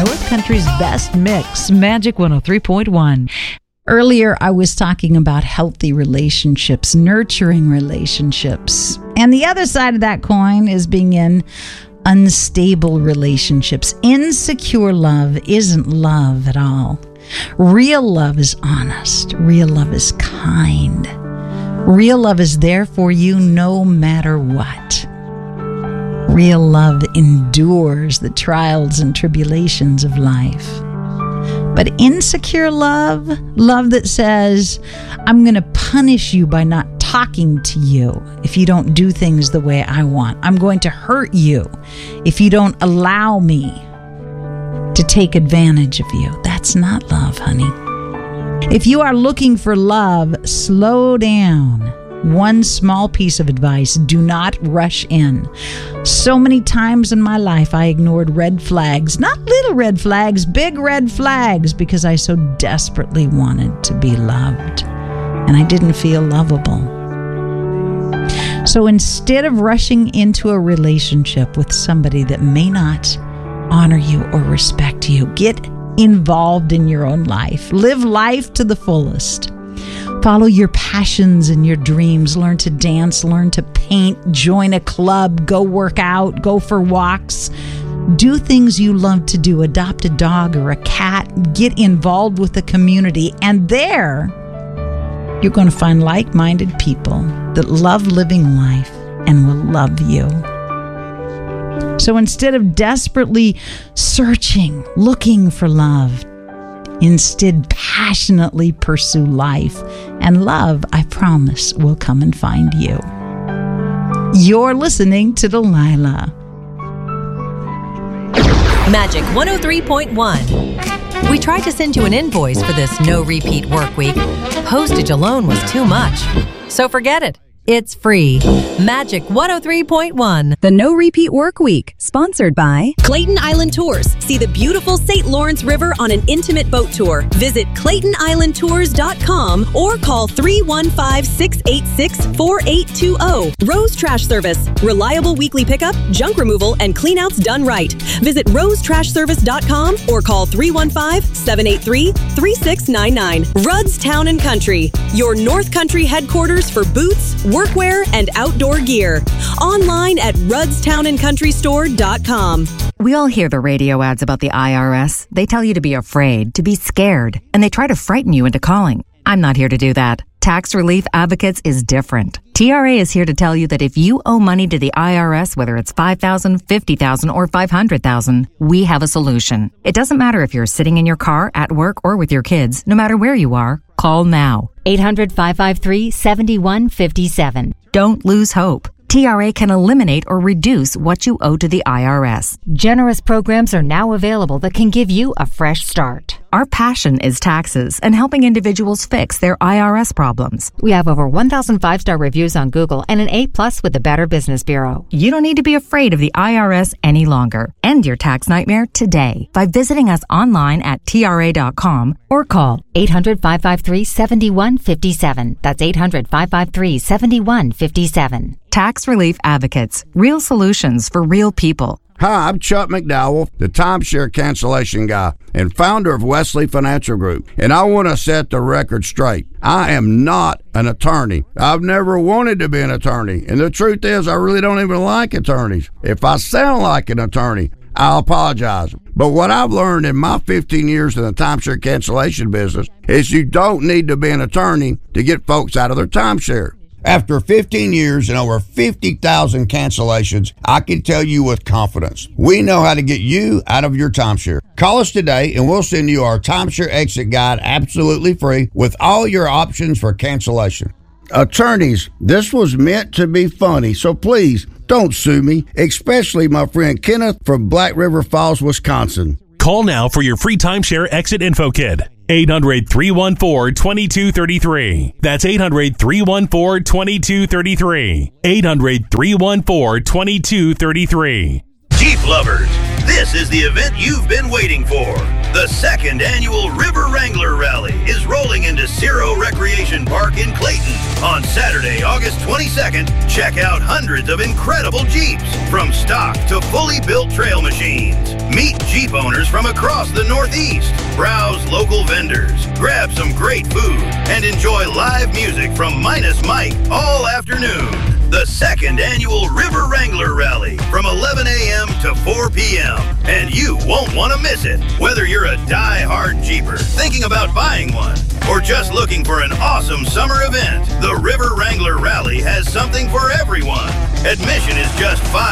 North Country's best mix, Magic 103.1. Earlier, I was talking about healthy relationships, nurturing relationships. And the other side of that coin is being in unstable relationships. Insecure love isn't love at all. Real love is honest. Real love is kind. Real love is there for you no matter what. Real love endures the trials and tribulations of life. But insecure love, love that says, I'm going to punish you by not talking to you if you don't do things the way I want. I'm going to hurt you if you don't allow me to take advantage of you. That's not love, honey. If you are looking for love, slow down. One small piece of advice: do not rush in. So many times in my life, I ignored red flags, not little red flags, big red flags, because I so desperately wanted to be loved, and I didn't feel lovable. So instead of rushing into a relationship with somebody that may not honor you or respect you, get involved in your own life. Live life to the fullest. Follow your passions and your dreams. Learn to dance, learn to paint, join a club, go work out, go for walks. Do things you love to do. Adopt a dog or a cat. Get involved with the community. And there, you're going to find like-minded people that love living life and will love you. So instead of desperately searching, looking for love, instead passionately pursue life. And love, I promise, will come and find you. You're listening to Delilah. Magic 103.1. We tried to send you an invoice for this no repeat work week. Postage alone was too much. So forget it. It's free. Magic 103.1. The No Repeat Work Week, sponsored by Clayton Island Tours. See the beautiful St. Lawrence River on an intimate boat tour. Visit ClaytonIslandTours.com or call 315-686-4820. Rose Trash Service. Reliable weekly pickup, junk removal, and cleanouts done right. Visit RoseTrashService.com or call 315-783-3699. Rudd's Town and Country. Your North Country headquarters for boots, workwear, and outdoor gear. Online at ruddstownandcountrystore.com. We all hear the radio ads about the IRS. They tell you to be afraid, to be scared, and they try to frighten you into calling. I'm not here to do that. Tax Relief Advocates is different. TRA is here to tell you that if you owe money to the IRS, whether it's $5,000, $50,000, or $500,000, we have a solution. It doesn't matter if you're sitting in your car, at work, or with your kids. No matter where you are, call now. 800-553-7157. Don't lose hope. TRA can eliminate or reduce what you owe to the IRS. Generous programs are now available that can give you a fresh start. Our passion is taxes and helping individuals fix their IRS problems. We have over 1,000 5-star reviews on Google and an A+ with the Better Business Bureau. You don't need to be afraid of the IRS any longer. End your tax nightmare today by visiting us online at TRA.com or call 800-553-7157. That's 800-553-7157. Tax Relief Advocates. Real solutions for real people. Hi, I'm Chuck McDowell, the timeshare cancellation guy and founder of Wesley Financial Group, and I want to set the record straight. I am not an attorney. I've never wanted to be an attorney, and the truth is I really don't even like attorneys. If I sound like an attorney, I'll apologize. But what I've learned in my 15 years in the timeshare cancellation business is you don't need to be an attorney to get folks out of their timeshare. After 15 years and over 50,000 cancellations, I can tell you with confidence, we know how to get you out of your timeshare. Call us today and we'll send you our timeshare exit guide absolutely free with all your options for cancellation. Attorneys, this was meant to be funny, so please don't sue me, especially my friend Kenneth from Black River Falls, Wisconsin. Call now for your free timeshare exit info kit. 800-314-2233. That's 800-314-2233. 800-314-2233. Jeep lovers, This is the event you've been waiting for. The second annual River Wrangler Rally is rolling into Ciro Recreation Park in Clayton on Saturday, August 22nd. Check out hundreds of incredible Jeeps, from stock to fully built trail machines. Meet Jeep owners from across the Northeast. Browse local vendors, grab some great food, and enjoy live music from Minus Mike all afternoon. The second annual River Wrangler Rally from 11 a.m. to 4 p.m. And you won't want to miss it. Whether you're a die-hard Jeeper thinking about buying one or just looking for an awesome summer event, the River Wrangler Rally has something for everyone. Admission is just $5.